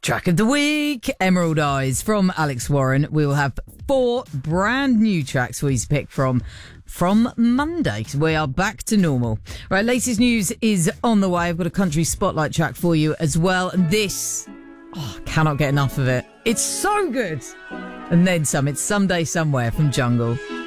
Track of the week, Emerald Eyes from Alex Warren. We will have 4 brand new tracks for you to pick from Monday. We are back to normal. Right, latest news is on the way. I've got a country spotlight track for you as well. And this, I cannot get enough of it. It's so good. And then some. It's Someday Somewhere from Jungle.